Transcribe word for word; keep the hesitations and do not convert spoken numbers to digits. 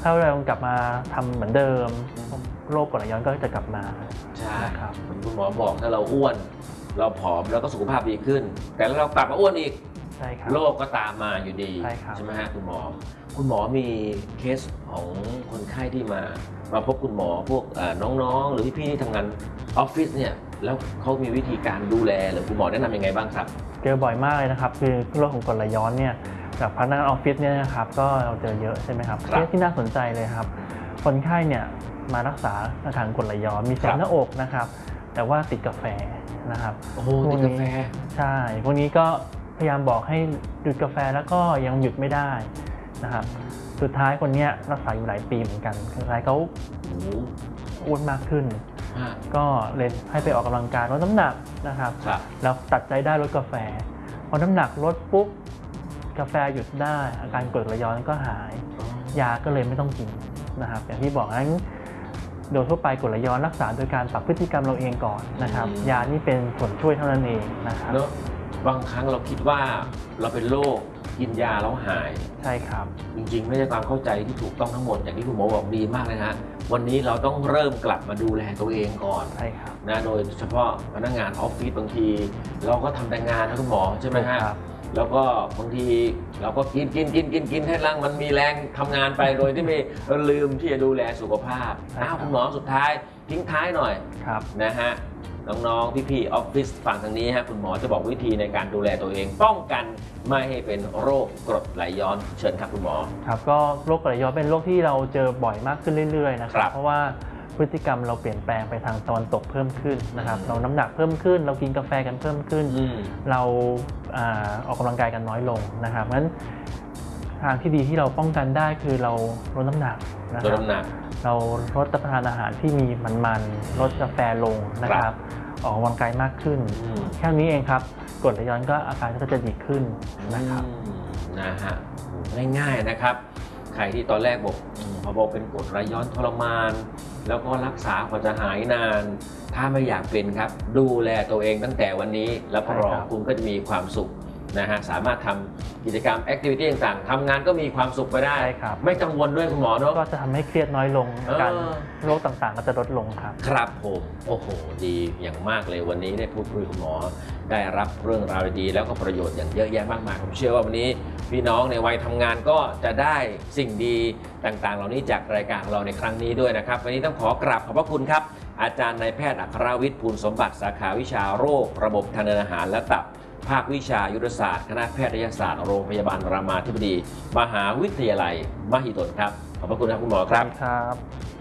ถ้าเรากลับมาทำเหมือนเดิมโรคกรดไหลย้อนก็จะกลับมาใช่ครับคุณหมอบอกถ้าเราอ้วนเราผอมแล้วก็สุขภาพดีขึ้นแต่แล้วเรากลับมาอ้วนอีกใช่ครับโรคก็ตามมาอยู่ดีใช่ครับใช่ไหมฮะคุณหมอคุณหมอมีเคสของคนไข้ที่มามาพบคุณหมอพวกน้องๆหรือพี่ๆที่ทำงานออฟฟิศเนี่ยแล้วเขามีวิธีการดูแลหรือคุณหมอแนะนำยังไงบ้างครับเจอบ่อยมากเลยนะครับคือโรคของกรดไหลย้อนเนี่ยจากพนักงานออฟฟิศเนี่ยนะครับก็เราเจอเยอะใช่ไหมครับเคสที่น่าสนใจเลยครับคนไข้เนี่ยมารักษาอาการกรดไหลย้อนมีแสบหน้าอกนะครับแต่ว่าติดกาแฟนะครับโอ้โหติดกาแฟใช่พวกนี้ก็พยายามบอกให้หยุดกาแฟแล้วก็ยังหยุดไม่ได้นะครับสุดท้ายคนนี้รักษาอยู่หลายปีเหมือนกันสุดท้ายเขาอ้วนมากขึ้นก็เลยให้ไปออกกำลังกายลดน้ำหนักนะครับแล้วตัดใจได้ลดกาแฟพอน้ำหนักลดปุ๊บกาแฟหยุดได้อาการกรดไหลย้อนก็หายยาก็เลยไม่ต้องกินนะครับอย่างที่บอกนั้นโดยทั่วไปกรดไหลย้อนรักษาโดยการปรับพฤติกรรมเราเองก่อนนะครับยานี่เป็นส่วนช่วยเท่านั้นเองนะครับบางครั้งเราคิดว่าเราเป็นโรคกินยาแล้วหายใช่ครับจริงๆไม่ใช่ความเข้าใจที่ถูกต้องทั้งหมดอย่างที่คุณหมอบอกดีมากเลยนะวันนี้เราต้องเริ่มกลับมาดูแลตัวเองก่อนใช่ครับนะโดยเฉพาะพนักงานออฟฟิศบางทีเราก็ทำแต่งานนะคุณหมอใช่ไหมฮะแล้วก็บางทีเราก็กินกินกินกินกินให้ร่างมันมีแรงทำงานไปโดยที่ไม่ลืมที่จะดูแลสุขภาพอ้าวคุณหมอสุดท้ายทิ้งท้ายหน่อยนะฮะน้องๆพี่ๆออฟฟิศฝั่งทางนี้ฮะคุณหมอจะบอกวิธีในการดูแลตัวเองป้องกันไม่ให้เป็นโรคกรดไหลย้อนเชิญครับคุณหมอครับก็โรคกรดไหลย้อนเป็นโรคที่เราเจอบ่อยมากขึ้นเรื่อยๆนะครับเพราะว่าพฤติกรรมเราเปลี่ยนแปลงไปทางตะวันตกเพิ่มขึ้นนะครับเราน้ำหนักเพิ่มขึ้นเรากินกาแฟกันเพิ่มขึ้นเราออกกำลังกายกันน้อยลงนะครับงั้นทางที่ดีที่เราป้องกันได้คือเราลดน้ำหนักนะครับเราลดรับประทานอาหารที่มีมันๆลดกาแฟลงนะครับออกกำลังกายมากขึ้นแค่นี้เองครับกรดไหลย้อนก็อาการก็จะดีขึ้นนะครับนะฮะง่ายๆนะครับใครที่ตอนแรกบอกพอบอกเป็นกรดไหลย้อนทรมานแล้วก็รักษากว่าจะหายนานถ้าไม่อยากเป็นครับดูแลตัวเองตั้งแต่วันนี้แล้วรอคุณก็จะมีความสุขนะฮะสามารถทำกิจกรรมแอคทิวิตี้ต่างๆทำงานก็มีความสุขไปได้ไม่กังวลด้วยคุณหมอเนาะก็จะทำให้เครียดน้อยลงการโรคต่างๆก็จะลดลงครับครับผมโอ้โหดีอย่างมากเลยวันนี้ได้พูดคุยคุณหมอได้รับเรื่องราวดีแล้วก็ประโยชน์อย่างเยอะแยะมากมายผมเชื่อว่าวันนี้พี่น้องในวัยทำงานก็จะได้สิ่งดีต่างๆเหล่านี้จากรายการของเราในครั้งนี้ด้วยนะครับวันนี้ต้องขอกราบขอบพระคุณครับอาจารย์นายแพทย์อัครวิทย์ภูลสมบัติสาขาวิชาโรคระบบทางเดินอาหารและตับภาควิชายุทธศาสตร์คณะแพทยศาสตร์โรงพยาบาลรามาธิบดีมหาวิทยาลัยมหิดลครับขอบพระคุณครับคุณหมอครับครับ